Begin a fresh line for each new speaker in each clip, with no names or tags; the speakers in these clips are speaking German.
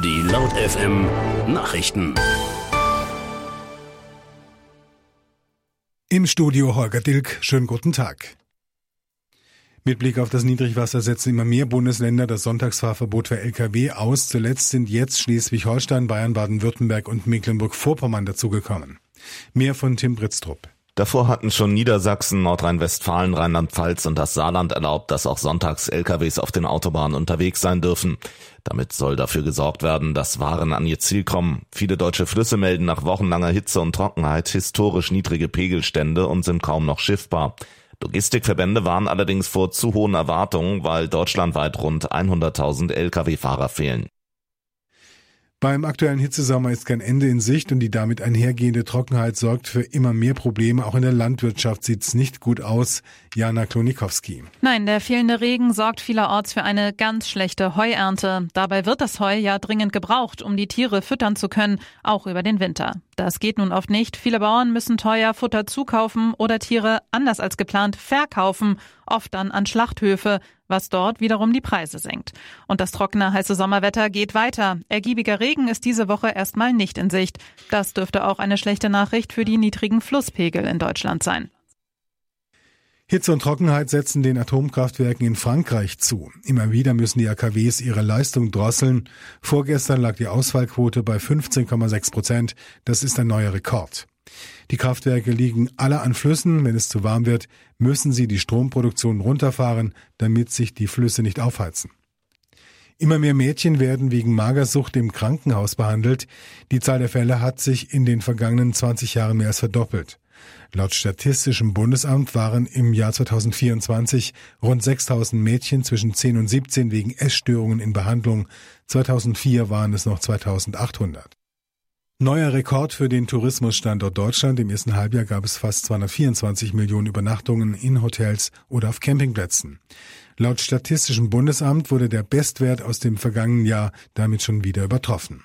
Die Laut FM Nachrichten.
Im Studio Holger Dilk, schönen guten Tag. Mit Blick auf das Niedrigwasser setzen immer mehr Bundesländer das Sonntagsfahrverbot für Lkw aus. Zuletzt sind jetzt Schleswig-Holstein, Bayern, Baden-Württemberg und Mecklenburg-Vorpommern dazugekommen. Mehr von Tim Britztrup.
Davor hatten schon Niedersachsen, Nordrhein-Westfalen, Rheinland-Pfalz und das Saarland erlaubt, dass auch sonntags LKWs auf den Autobahnen unterwegs sein dürfen. Damit soll dafür gesorgt werden, dass Waren an ihr Ziel kommen. Viele deutsche Flüsse melden nach wochenlanger Hitze und Trockenheit historisch niedrige Pegelstände und sind kaum noch schiffbar. Logistikverbände warnen allerdings vor zu hohen Erwartungen, weil deutschlandweit rund 100.000 Lkw-Fahrer fehlen.
Beim aktuellen Hitzesommer ist kein Ende in Sicht und die damit einhergehende Trockenheit sorgt für immer mehr Probleme. Auch in der Landwirtschaft sieht's nicht gut aus. Jana Klonikowski.
Nein, der fehlende Regen sorgt vielerorts für eine ganz schlechte Heuernte. Dabei wird das Heu ja dringend gebraucht, um die Tiere füttern zu können, auch über den Winter. Das geht nun oft nicht. Viele Bauern müssen teuer Futter zukaufen oder Tiere anders als geplant verkaufen, oft dann an Schlachthöfe, was dort wiederum die Preise senkt. Und das trockene, heiße Sommerwetter geht weiter. Ergiebiger Regen ist diese Woche erstmal nicht in Sicht. Das dürfte auch eine schlechte Nachricht für die niedrigen Flusspegel in Deutschland sein.
Hitze und Trockenheit setzen den Atomkraftwerken in Frankreich zu. Immer wieder müssen die AKWs ihre Leistung drosseln. Vorgestern lag die Ausfallquote bei 15,6%. Das ist ein neuer Rekord. Die Kraftwerke liegen alle an Flüssen. Wenn es zu warm wird, müssen sie die Stromproduktion runterfahren, damit sich die Flüsse nicht aufheizen. Immer mehr Mädchen werden wegen Magersucht im Krankenhaus behandelt. Die Zahl der Fälle hat sich in den vergangenen 20 Jahren mehr als verdoppelt. Laut Statistischem Bundesamt waren im Jahr 2024 rund 6.000 Mädchen zwischen 10 und 17 wegen Essstörungen in Behandlung. 2004 waren es noch 2.800. Neuer Rekord für den Tourismusstandort Deutschland. Im ersten Halbjahr gab es fast 224 Millionen Übernachtungen in Hotels oder auf Campingplätzen. Laut Statistischem Bundesamt wurde der Bestwert aus dem vergangenen Jahr damit schon wieder übertroffen.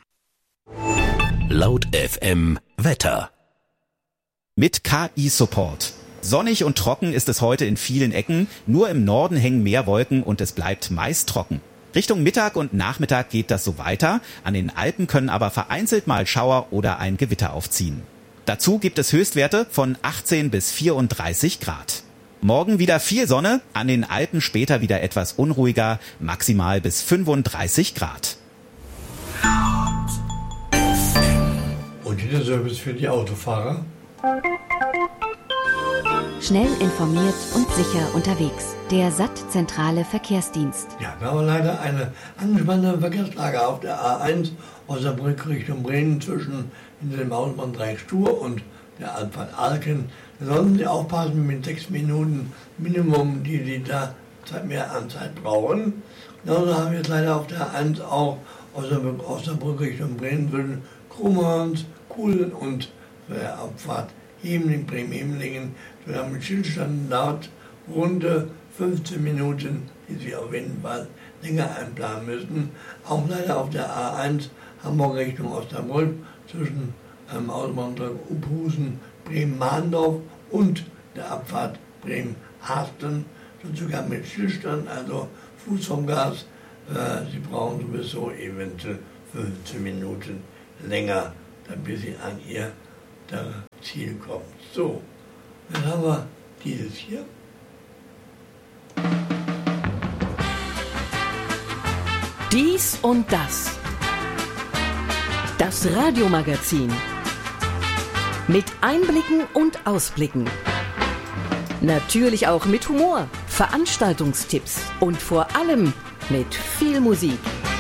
Laut FM Wetter.
Mit KI-Support. Sonnig und trocken ist es heute in vielen Ecken. Nur im Norden hängen mehr Wolken und es bleibt meist trocken. Richtung Mittag und Nachmittag geht das so weiter. An den Alpen können aber vereinzelt mal Schauer oder ein Gewitter aufziehen. Dazu gibt es Höchstwerte von 18 bis 34 Grad. Morgen wieder viel Sonne, an den Alpen später wieder etwas unruhiger, maximal bis 35 Grad.
Und der Service für die Autofahrer?
Schnell informiert und sicher unterwegs. Der SAT-zentrale Verkehrsdienst.
Ja, wir haben leider eine angespannte Verkehrslage auf der A1 Osnabrück Richtung Bremen zwischen dem Autobahndreieck Stur und der Altfahrt Alken. Da sollten Sie aufpassen mit 6 Minuten Minimum, die Sie da mehr an Zeit brauchen. Genauso haben wir jetzt leider auf der A1 auch Osnabrück Richtung Bremen zwischen Krummhorns, Kuhlen und der Abfahrt Hemling, Bremen-Hemlingen. Wir haben mit Stillstand laut runde 15 Minuten, die Sie auf jeden Fall länger einplanen müssen. Auch leider auf der A1 Hamburg Richtung Osnabrück zwischen Autobahndreieck Uphusen, Bremen-Mahndorf und der Abfahrt Bremen-Harsten. Schon sogar mit Stillstand, also Fuß vom Gas. Sie brauchen sowieso eventuell 15 Minuten länger, bis Sie an Ihr Ziel kommen. So, dann haben wir dieses hier.
Dies und das. Das Radiomagazin. Mit Einblicken und Ausblicken. Natürlich auch mit Humor, Veranstaltungstipps und vor allem mit viel Musik.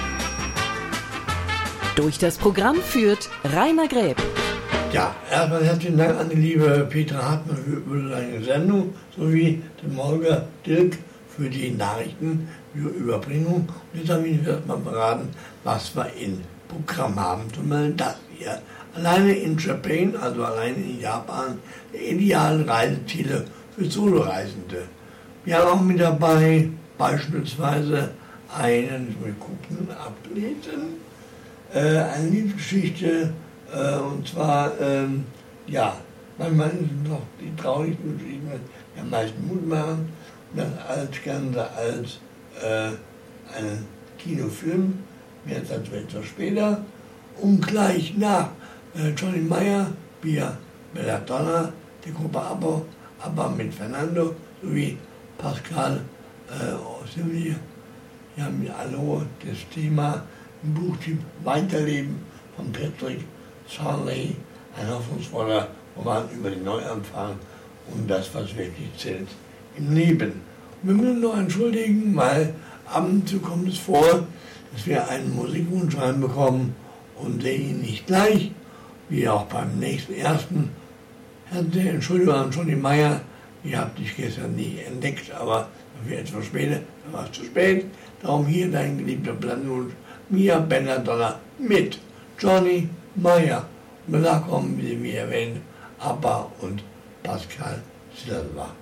Durch das Programm führt Rainer Gräb.
Ja, erstmal herzlichen Dank an die liebe Petra Hartmann für deine Sendung, sowie den Holger Dilk für die Nachrichten, für Überbringung. Und jetzt habe ich Ihnen erstmal beraten, was wir im Programm haben. Zum Beispiel das hier. Alleine in Japan, also alleine in Japan, die idealen Reiseziele für Soloreisende. Wir haben auch mit dabei beispielsweise einen, ich will gucken, ablesen, eine Liebesgeschichte. Und zwar, manchmal sind es noch die traurigsten Geschichten, die am meisten Mut machen. Und das Ganze als einen Kinofilm jetzt etwas später. Und gleich nach Johnny Meyer, wir Belladonna, die Gruppe ABBA mit Fernando sowie Pascal Silvia. Wir haben Hallo, das Thema im Buchtipp Weiterleben von Patrick Sarley, ein hoffnungsvoller Roman über den Neuanfang und das, was wirklich zählt im Leben. Wir müssen noch entschuldigen, weil ab und zu kommt es vor, dass wir einen Musikwunsch reinbekommen und den nicht gleich, wie auch beim nächsten ersten. Entschuldigung an Johnny Meyer, ihr habt dich gestern nicht entdeckt, aber dafür etwas später, da war es zu spät. Darum hier dein geliebter Plattenwunsch, Mia Belladonna mit Johnny Meyer. Und danach kommen, wie erwähnt, ABBA und Pascal Silva.